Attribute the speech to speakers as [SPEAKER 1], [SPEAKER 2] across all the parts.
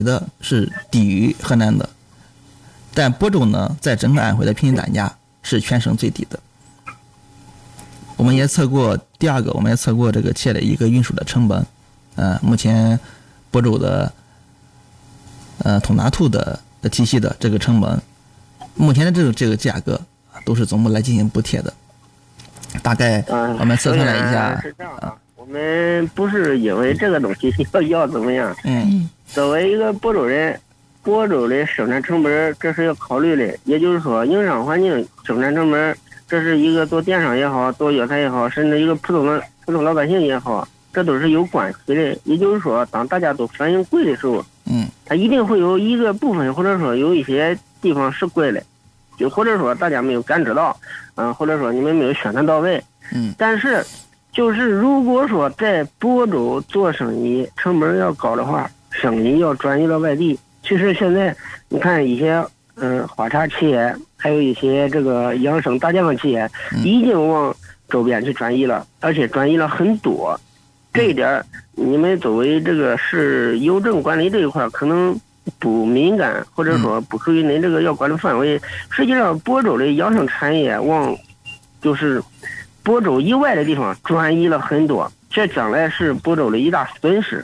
[SPEAKER 1] 的是低于河南的，但播州呢，在整个安徽的平均单价是全省最低的。我们也测过第二个，我们也测过这个企业的一个运输的成本，目前播州的统达兔的体系的这个成本，目前的这个价格都是总部来进行补贴的。大概我们测算了一下，
[SPEAKER 2] 是这样啊，我们不是因为这个东西要怎么样，作为一个播州人，播州的生产成本这是要考虑的，也就是说营商环境、生产成本，这是一个做电商也好，做药材也好，甚至一个普通老百姓也好，这都是有关系的。也就是说，当大家都反映贵的时候，它一定会有一个部分，或者说有一些地方是贵的，就或者说大家没有感知到，或者说你们没有宣传到位，但是就是如果说在播州做生意成本要高的话，生意要转移到外地。其实现在你看一些花茶企业，还有一些这个养生大健康企业，已经往周边去转移了，而且转移了很多。这一点你们作为这个市邮政管理这一块可能不敏感，或者说不属于您这个要管的范围。实际上播州的养生产业往就是播州以外的地方转移了很多，这将来是播州的一大损失。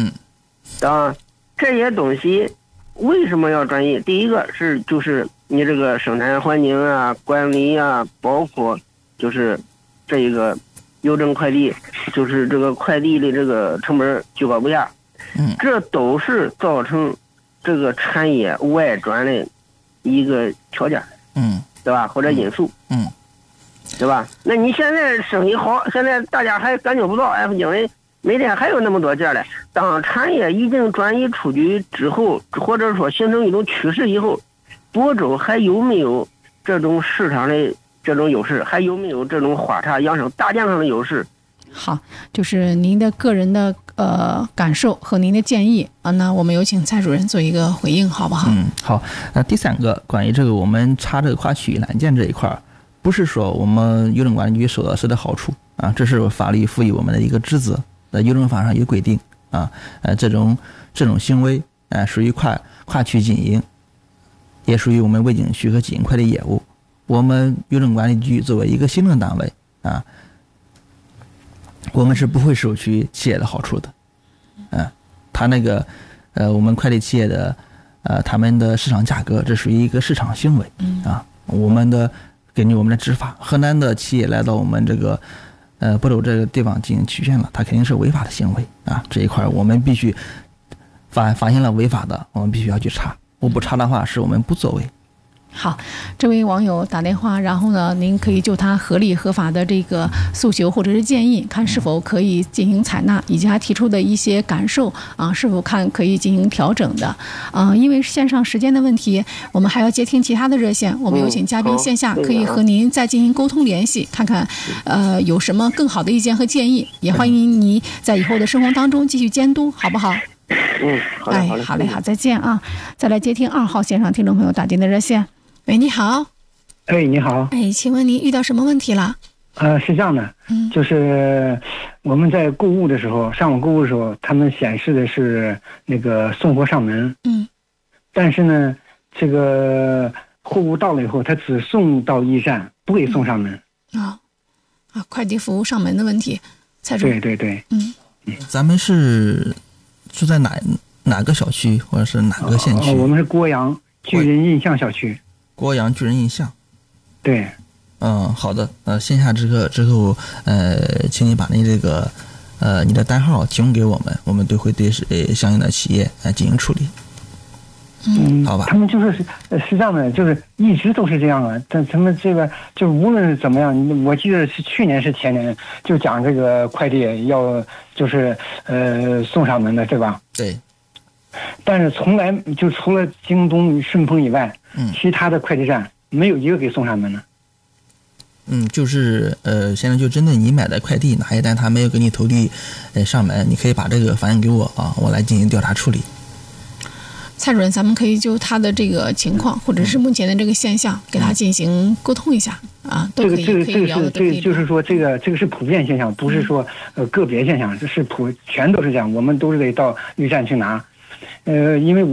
[SPEAKER 2] 这些东西为什么要转移？第一个是就是你这个生产环境啊、管理啊，包括就是这一个邮政快递，就是这个快递的这个成本居高不下，这都是造成这个产业外转的一个条件，对吧？或者因素，对吧？那你现在生意好，现在大家还感觉不到，因为每天还有那么多件嘞。当产业已经转移出去之后，或者说形成一种趋势以后，播州还有没有这种市场的这种优势？还有没有这种花茶养生大健康的优势？
[SPEAKER 3] 好，就是您的个人的感受和您的建议啊，那我们有请蔡主任做一个回应，好不好？
[SPEAKER 1] 好。那第三个，关于这个我们查这个跨区域揽件这一块，不是说我们邮政管理局收到谁的好处啊，这是法律赋予我们的一个职责，邮政法上有规定啊，这种行为属于跨区经营，也属于我们未经许可经营快递业务。我们邮政管理局作为一个行政单位啊，我们是不会收取企业的好处的。他那个我们快递企业的他们的市场价格，这属于一个市场行为啊。我们的根据我们的执法，河南的企业来到我们这个播州这个地方进行取件了，它肯定是违法的行为啊。这一块我们必须发现了违法的，我们必须要去查。我不查的话，是我们不作为。
[SPEAKER 3] 好，这位网友打电话，然后呢，您可以就他合理合法的这个诉求或者是建议，看是否可以进行采纳，以及他提出的一些感受啊，是否看可以进行调整的因为线上时间的问题，我们还要接听其他的热线，我们有请嘉宾线下可以和您再进行沟通联系，看看有什么更好的意见和建议，也欢迎你在以后的生活当中继续监督，好不好？
[SPEAKER 2] 好嘞，
[SPEAKER 3] 好嘞，好，再见啊！再来接听2号线上听众朋友打进的热线。喂，你好。
[SPEAKER 4] 你好。
[SPEAKER 3] 请问您遇到什么问题了？
[SPEAKER 4] 是这样的，就是我们在购物的时候，上网购物的时候，他们显示的是那个送货上门，但是呢，这个货物到了以后，他只送到驿站，不给送上门。
[SPEAKER 3] 快递服务上门的问题，蔡主任。
[SPEAKER 4] 对。
[SPEAKER 1] 咱们是住在哪个小区或者是哪个县区？
[SPEAKER 4] 我们是郭阳巨人印象小区。
[SPEAKER 1] 郭阳巨人印象。
[SPEAKER 4] 对。
[SPEAKER 1] 好的。线下之后，请你把你这个你的单号提供给我们，我们会对相应的企业进行处理。好吧。
[SPEAKER 4] 他们就是这样的，就是一直都是这样啊。但他们这个就无论是怎么样，我记得是去年是前年就讲这个快递要就是送上门的，对吧？
[SPEAKER 1] 对。
[SPEAKER 4] 但是从来就除了京东、顺丰以外，其他的快递站没有一个给送上门的。
[SPEAKER 1] 就是现在就针对你买的快递哪一单他没有给你投递上门，你可以把这个反映给我啊，我来进行调查处理。
[SPEAKER 3] 蔡主任，咱们可以就他的这个情况，或者是目前的这个现象，给他进行沟通一下啊，都可以聊的。
[SPEAKER 4] 这个就是说，这个是普遍现象，不是说个别现象，这是全都是这样。我们都是得到驿站去拿， 因为